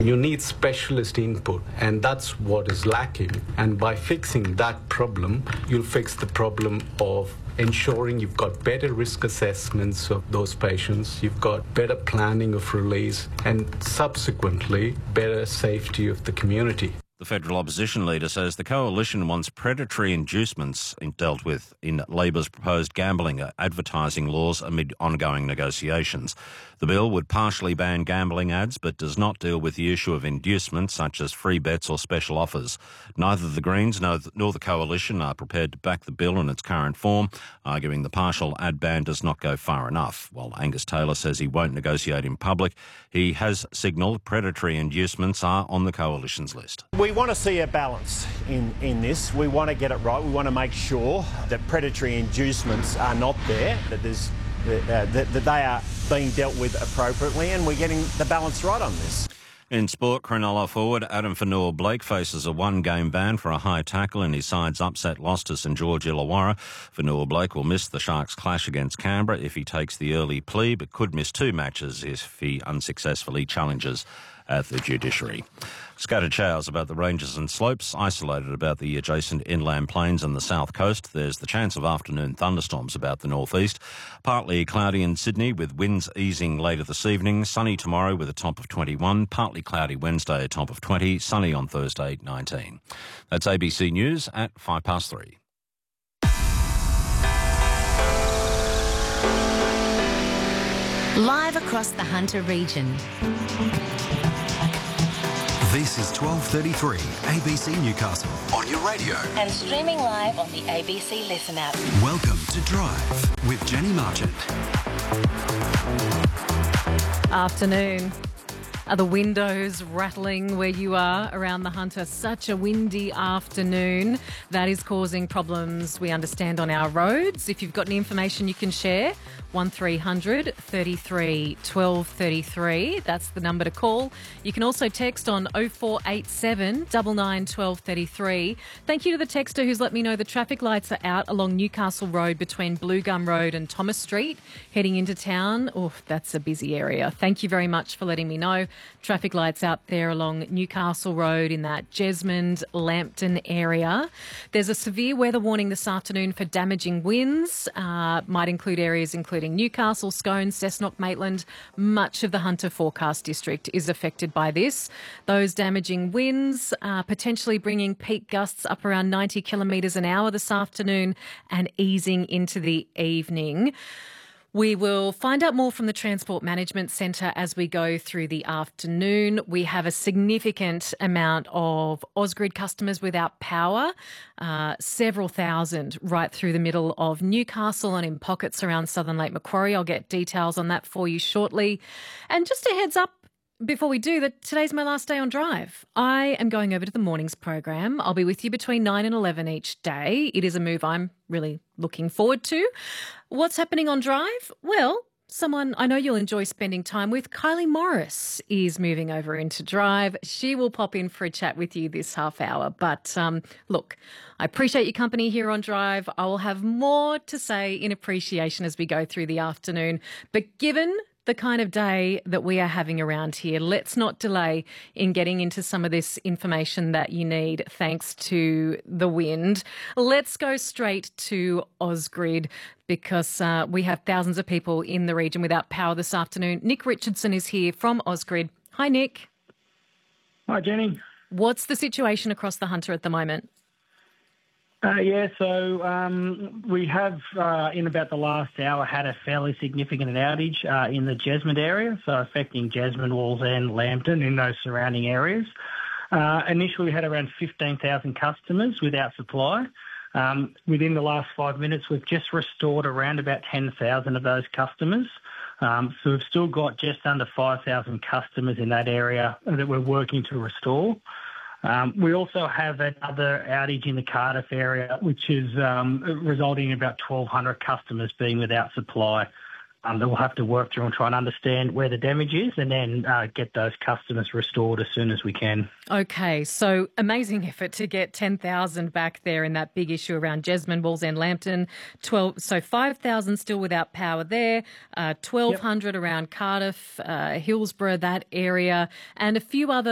You need specialist input, and that's what is lacking. And by fixing that problem, you'll fix the problem of ensuring you've got better risk assessments of those patients, you've got better planning of release, and subsequently better safety of the community. The federal opposition leader says the coalition wants predatory inducements dealt with in Labor's proposed gambling advertising laws amid ongoing negotiations. The bill would partially ban gambling ads but does not deal with the issue of inducements such as free bets or special offers. Neither the Greens nor the coalition are prepared to back the bill in its current form, arguing the partial ad ban does not go far enough. While Angus Taylor says he won't negotiate in public, he has signalled predatory inducements are on the coalition's list. We want to see a balance in this. We want to get it right. We want to make sure that predatory inducements are not there, that they are being dealt with appropriately, and we're getting the balance right on this. In sport, Cronulla forward Adam Fanua-Blake faces a one-game ban for a high tackle in his side's upset loss to St George Illawarra. Fanua-Blake will miss the Sharks' clash against Canberra if he takes the early plea, but could miss 2 matches if he unsuccessfully challenges at the judiciary. Scattered showers about the ranges and slopes, isolated about the adjacent inland plains and the south coast. There's the chance of afternoon thunderstorms about the northeast. Partly cloudy in Sydney with winds easing later this evening. Sunny tomorrow with a top of 21. Partly cloudy Wednesday, a top of 20. Sunny on Thursday, 19. That's ABC News at 3:05. Live across the Hunter region. This is 12:33 ABC Newcastle on your radio. And streaming live on the ABC Listen app. Welcome to Drive with Jenny Marchant. Afternoon. Are the windows rattling where you are around the Hunter? Such a windy afternoon. That is causing problems, we understand, on our roads. If you've got any information you can share, 1300 33 1233. That's the number to call. You can also text on 0487 99 1233. Thank you to the texter who's let me know the traffic lights are out along Newcastle Road between Blue Gum Road and Thomas Street, heading into town. Oh, that's a busy area. Thank you very much for letting me know. Traffic lights out there along Newcastle Road in that Jesmond, Lambton area. There's a severe weather warning this afternoon for damaging winds. Might include areas including Newcastle, Scone, Cessnock, Maitland. Much of the Hunter forecast district is affected by this. Those damaging winds are potentially bringing peak gusts up around 90 kilometres an hour this afternoon and easing into the evening. We will find out more from the Transport Management Centre as we go through the afternoon. We have a significant amount of Ausgrid customers without power, several thousand right through the middle of Newcastle and in pockets around Southern Lake Macquarie. I'll get details on that for you shortly. And just a heads up, before we do that, today's my last day on Drive. I am going over to the mornings program. I'll be with you between 9 and 11 each day. It is a move I'm really looking forward to. What's happening on Drive? Well, someone I know you'll enjoy spending time with, Kylie Morris, is moving over into Drive. She will pop in for a chat with you this half hour. But look, I appreciate your company here on Drive. I will have more to say in appreciation as we go through the afternoon. But given the kind of day that we are having around here, let's not delay in getting into some of this information that you need thanks to the wind. Let's go straight to Ausgrid because we have thousands of people in the region without power this afternoon. Nick Richardson is here from Ausgrid. Hi, Nick. Hi, Jenny. What's the situation across the Hunter at the moment? So we have, in about the last hour, had a fairly significant outage in the Jesmond area, so affecting Jesmond, Wallsend, Lambton, in those surrounding areas. Initially, we had around 15,000 customers without supply. Within the last 5 minutes, we've just restored around about 10,000 of those customers. So we've still got just under 5,000 customers in that area that we're working to restore. We also have another outage in the Cardiff area, which is resulting in about 1,200 customers being without supply. That we'll have to work through and try and understand where the damage is and then get those customers restored as soon as we can. Okay, so amazing effort to get 10,000 back there in that big issue around Jesmond, Wallsend, Lambton. 5,000 still without power there, 1,200 around Cardiff, Hillsborough, that area, and a few other